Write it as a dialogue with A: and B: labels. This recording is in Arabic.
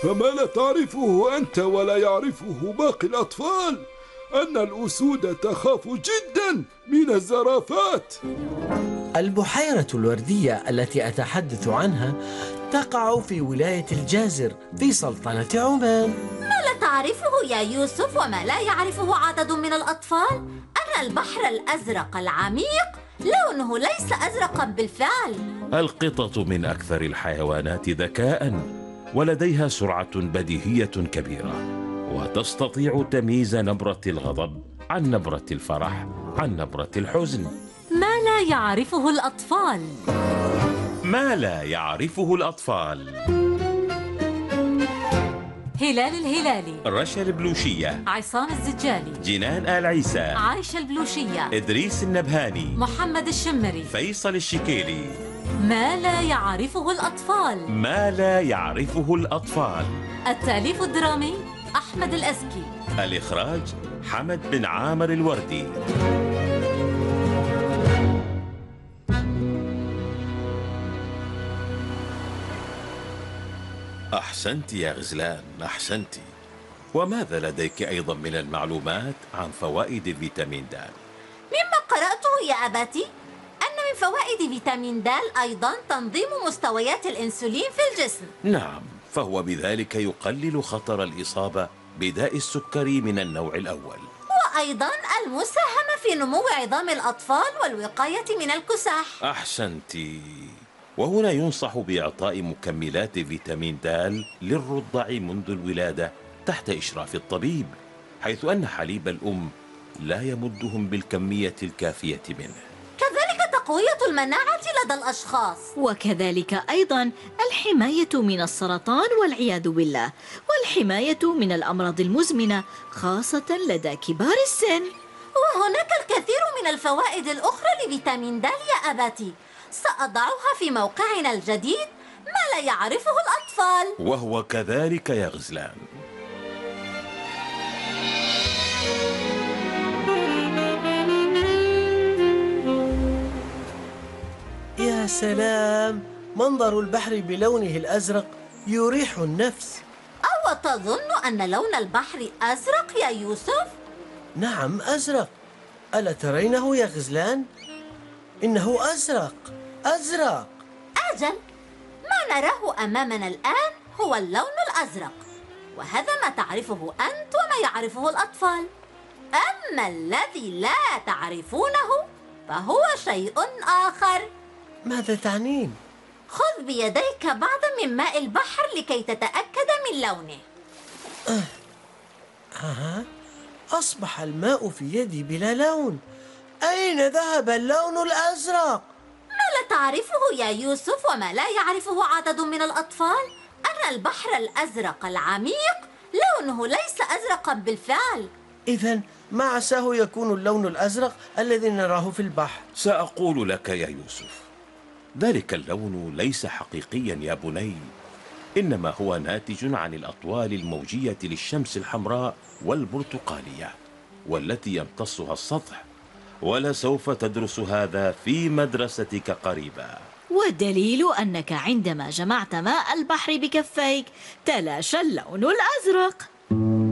A: فما لا تعرفه أنت ولا يعرفه باقي الأطفال أن الأسود تخاف جدا من الزرافات.
B: البحيرة الوردية التي أتحدث عنها تقع في ولاية الجازر في سلطنة عمان.
C: ما لا تعرفه يا يوسف وما لا يعرفه عدد من الأطفال أن البحر الأزرق العميق لونه ليس أزرقا بالفعل.
D: القطط من أكثر الحيوانات ذكاء، ولديها سرعة بديهية كبيرة، وتستطيع تمييز نبرة الغضب عن نبرة الفرح عن نبرة الحزن.
C: ما لا يعرفه الأطفال.
D: ما لا يعرفه الأطفال.
C: هلال الهلالي،
D: رشا البلوشية،
C: عصام الزجالي،
D: جنان آل عيسى،
C: عايشة البلوشية،
D: إدريس النبهاني،
C: محمد الشمري،
D: فيصل الشكيلي.
C: ما لا يعرفه الأطفال.
D: ما لا يعرفه الأطفال.
C: التأليف الدرامي أحمد الأزكي،
D: الإخراج حمد بن عامر الوردي. أحسنت يا غزلان، أحسنت. وماذا لديك أيضا من المعلومات عن فوائد فيتامين د؟
C: مما قرأته يا أبتي أن من فوائد فيتامين د أيضا تنظيم مستويات الأنسولين في الجسم.
D: نعم، فهو بذلك يقلل خطر الإصابة بداء السكري من النوع الأول،
C: وأيضا المساهمة في نمو عظام الأطفال والوقاية من الكساح.
D: أحسنت. وهنا ينصح بإعطاء مكملات فيتامين د للرضع منذ الولادة تحت إشراف الطبيب، حيث أن حليب الأم لا يمدهم بالكمية الكافية منه.
C: كذلك تقوية المناعة لدى الأشخاص،
E: وكذلك أيضا الحماية من السرطان والعياذ بالله، والحماية من الأمراض المزمنة خاصة لدى كبار السن.
C: وهناك الكثير من الفوائد الأخرى لفيتامين د يا أبتي، سأضعها في موقعنا الجديد ما لا يعرفه الأطفال.
D: وهو كذلك يا غزلان.
B: يا سلام، منظر البحر بلونه الأزرق يريح النفس.
C: أو تظن أن لون البحر أزرق يا يوسف؟
B: نعم أزرق، ألا ترينه يا غزلان؟ إنه أزرق أزرق.
C: أجل، ما نراه أمامنا الآن هو اللون الأزرق، وهذا ما تعرفه أنت وما يعرفه الأطفال. أما الذي لا تعرفونه فهو شيء آخر.
B: ماذا تعنين؟
C: خذ بيديك بعضا من ماء البحر لكي تتأكد من لونه.
B: أصبح الماء في يدي بلا لون. أين ذهب اللون الأزرق؟
C: ما لا تعرفه يا يوسف وما لا يعرفه عدد من الأطفال أن البحر الأزرق العميق لونه ليس أزرقا بالفعل.
B: إذن ما عساه يكون اللون الأزرق الذي نراه في البحر؟
D: سأقول لك يا يوسف، ذلك اللون ليس حقيقيا يا بني، إنما هو ناتج عن الأطوال الموجية للشمس الحمراء والبرتقالية والتي يمتصها السطح، ولسوف تدرس هذا في مدرستك قريبا.
E: والدليل أنك عندما جمعت ماء البحر بكفيك تلاشى اللون الأزرق.